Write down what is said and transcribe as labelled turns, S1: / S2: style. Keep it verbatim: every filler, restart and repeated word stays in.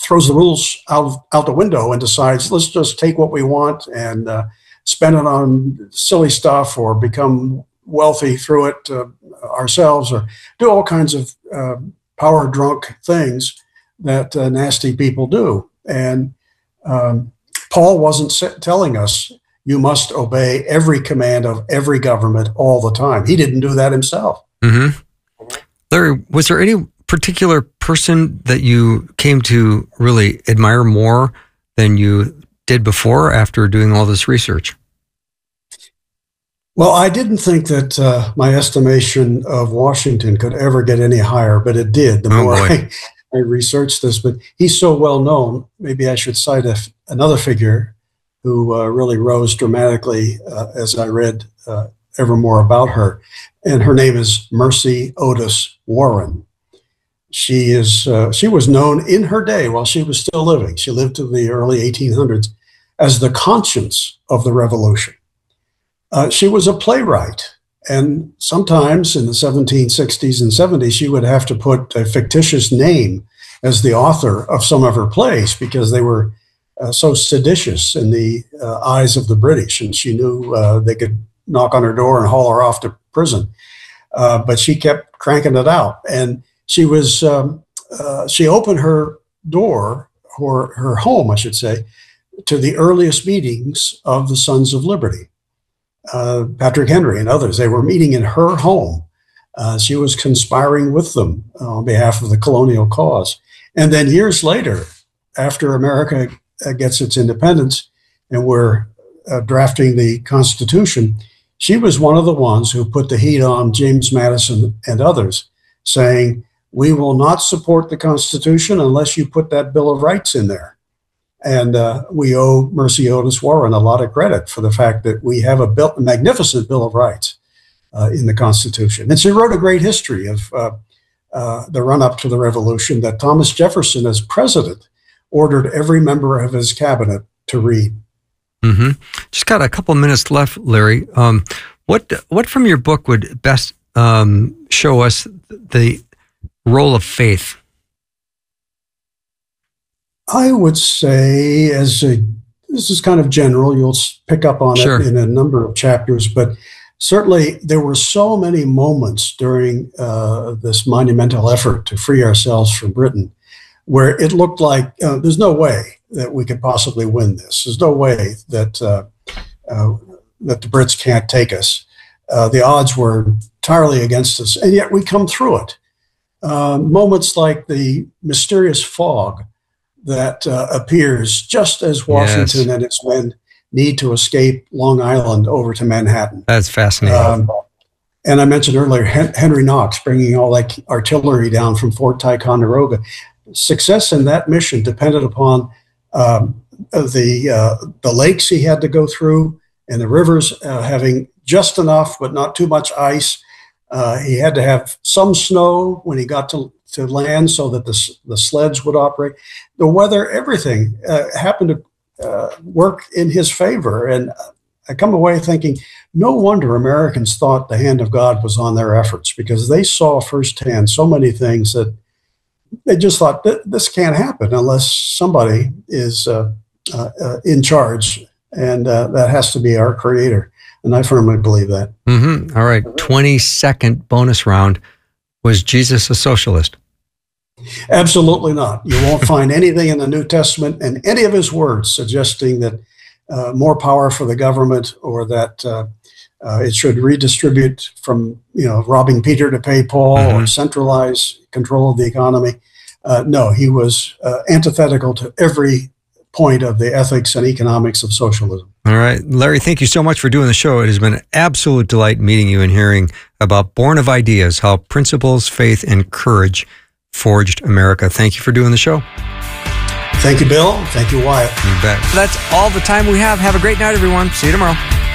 S1: throws the rules out, out the window and decides, let's just take what we want and uh, spend it on silly stuff or become wealthy through it uh, ourselves or do all kinds of uh, power-drunk things that uh, nasty people do. And um, Paul wasn't telling us, you must obey every command of every government all the time. He didn't do that himself.
S2: Mm-hmm. Larry, was there any particular person that you came to really admire more than you did before after doing all this research?
S1: Well, I didn't think that uh, my estimation of Washington could ever get any higher, but it did the
S2: oh,
S1: more I, I researched this. But he's so well known, maybe I should cite a, another figure who uh, really rose dramatically uh, as I read uh, ever more about her. And her name is Mercy Otis Warren. She is uh, she was known in her day while she was still living. She lived to the early eighteen hundreds as the conscience of the revolution. Uh, she was a playwright, and sometimes in the seventeen sixties and seventies, she would have to put a fictitious name as the author of some of her plays because they were uh, so seditious in the uh, eyes of the British, and she knew uh, they could knock on her door and haul her off to prison. Uh, but she kept cranking it out, and she was um, uh, she opened her door, or her home, I should say, to the earliest meetings of the Sons of Liberty. Uh, Patrick Henry and others, they were meeting in her home. Uh, she was conspiring with them on behalf of the colonial cause. And then years later, after America gets its independence and we're uh, drafting the Constitution, she was one of the ones who put the heat on James Madison and others, saying, we will not support the Constitution unless you put that Bill of Rights in there. And uh, we owe Mercy Otis Warren a lot of credit for the fact that we have a, bill, a magnificent Bill of Rights uh, in the Constitution. And she wrote a great history of uh, uh, the run-up to the Revolution that Thomas Jefferson, as president, ordered every member of his cabinet to read.
S2: Mm-hmm. Just got a couple minutes left, Larry. Um, what what from your book would best um, show us the role of faith?
S1: I would say, as a, this is kind of general, you'll pick up on
S2: Sure.
S1: it in a number of chapters, but certainly there were so many moments during uh, this monumental effort to free ourselves from Britain where it looked like uh, there's no way that we could possibly win this. There's no way that, uh, uh, that the Brits can't take us. Uh, the odds were entirely against us, and yet we come through it. Uh, moments like the mysterious fog that uh, appears just as Washington yes. and its men need to escape Long Island over to Manhattan.
S2: That's fascinating. Um,
S1: and I mentioned earlier, Hen- Henry Knox bringing all that artillery down from Fort Ticonderoga. Success in that mission depended upon um, the uh, the lakes he had to go through and the rivers uh, having just enough but not too much ice. Uh, he had to have some snow when he got to, to land so that the, the sleds would operate. The weather, everything uh, happened to uh, work in his favor. And I come away thinking, no wonder Americans thought the hand of God was on their efforts, because they saw firsthand so many things that they just thought, this can't happen unless somebody is uh, uh, uh, in charge. And uh, that has to be our Creator. And I firmly believe that.
S2: Mm-hmm. All right. twenty-second bonus round. Was Jesus a socialist?
S1: Absolutely not. You won't find anything in the New Testament and any of his words suggesting that uh, more power for the government or that uh, uh, it should redistribute from, you know, robbing Peter to pay Paul mm-hmm. or centralize control of the economy. Uh, no, he was uh, antithetical to every point of the ethics and economics of socialism.
S2: All right. Larry, thank you so much for doing the show. It has been an absolute delight meeting you and hearing about Born of Ideas, how principles, faith, and courage forged America. Thank you for doing the show.
S1: Thank you, Bill. Thank you, Wyatt.
S2: You bet. That's all the time we have. Have a great night, everyone. See you tomorrow.